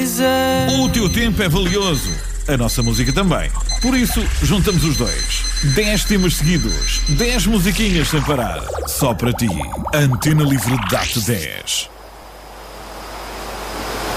dizer. O teu tempo é valioso, a nossa música também. Por isso, juntamos os dois. 10 temas seguidos, 10 musiquinhas sem parar. Só para ti. Antena Livre dá-te 10.